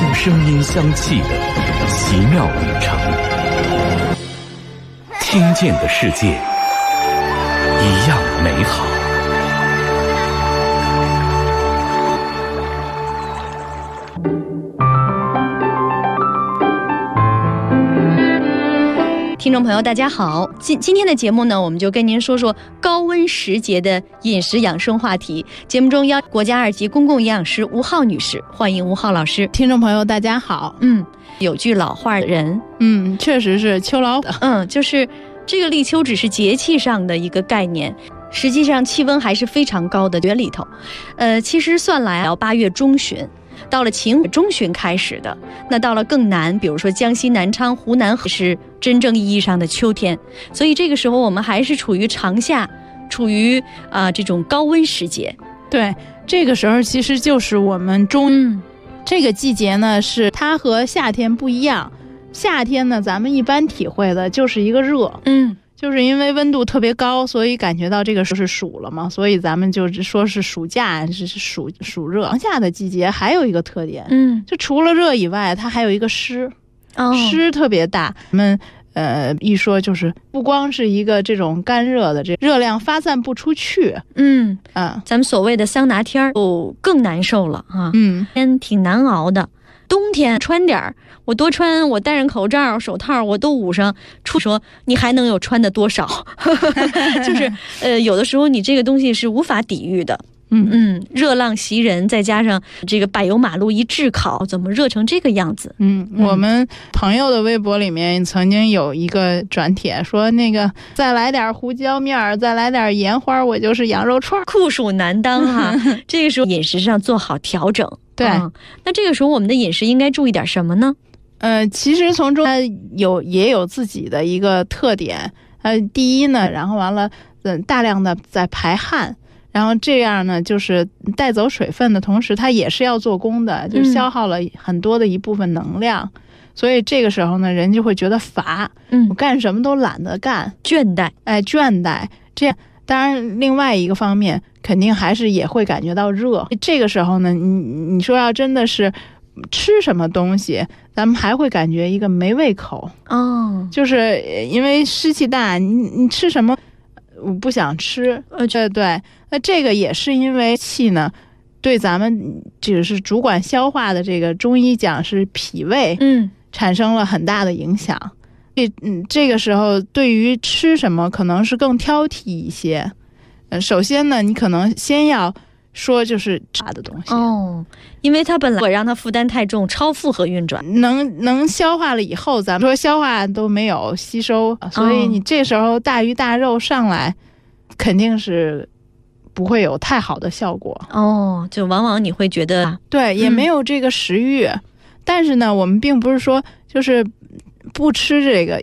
听声音香气的奇妙旅程，听见的世界一样美好。 听众朋友大家好，今天的节目呢，我们就跟您说说高温时节的饮食养生话题。节目中邀国家2级公共营养师吴浩女士，欢迎吴浩老师。 听众朋友大家好。 有句老话人， 确实是秋老就是这个立秋只是节气上的一个概念，实际上气温还是非常高的月里头。其实算来到8月中旬，到了秦中旬开始的，那到了更南，比如说江西南昌、湖南是真正意义上的秋天，所以这个时候我们还是处于长夏，处于这种高温时节。 对，这个时候其实就是我们这个季节呢，是它和夏天不一样。夏天呢，咱们一般体会的就是一个热，就是因为温度特别高，所以感觉到这个是暑了嘛，所以咱们就说是暑假，是暑热。长夏的季节还有一个特点，就除了热以外，它还有一个湿，湿特别大。我们一说就是不光是一个这种干热的，这热量发散不出去， 咱们所谓的桑拿天就更难受了啊，天挺难熬的。冬天穿点儿，我多穿，我戴上口罩、手套，我都捂上。说你还能有穿的多少？就是有的时候你这个东西是无法抵御的。热浪袭人，再加上这个柏油马路一炙烤，怎么热成这个样子？ 我们朋友的微博里面曾经有一个转帖说，那个再来点胡椒面，再来点盐花，我就是羊肉串， 酷暑难当哈。这个时候饮食上做好调整。对，那这个时候我们的饮食应该注意点什么呢？ 其实从中也有自己的一个特点。第一呢，然后完了，大量的在排汗。然后这样呢，就是带走水分的同时，它也是要做工的，就消耗了很多的一部分能量。所以这个时候呢，人就会觉得乏，我干什么都懒得干， 倦怠。 这样，当然另外一个方面，肯定还是也会感觉到热。这个时候呢，你说要真的是吃什么东西，咱们还会感觉一个没胃口。就是因为湿气大，你吃什么？我不想吃，对，那这个也是因为气呢，对咱们就是主管消化的这个中医讲是脾胃，产生了很大的影响。这个时候对于吃什么可能是更挑剔一些。首先呢，你可能先要说就是炸的东西因为它本来让它负担太重，超负荷运转， 能消化了以后，咱们说消化都没有吸收，所以你这时候大鱼大肉上来，肯定是不会有太好的效果。 就往往你会觉得对，也没有这个食欲。但是呢，我们并不是说就是不吃这个，